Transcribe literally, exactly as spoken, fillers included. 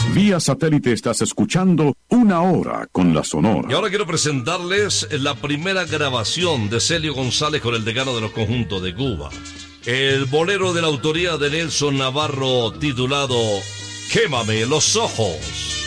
Vía satélite estás escuchando Una Hora con la Sonora. Y ahora quiero presentarles la primera grabación de Celio González con el decano de los conjuntos de Cuba. El bolero de la autoría de Nelson Navarro titulado Quémame los ojos.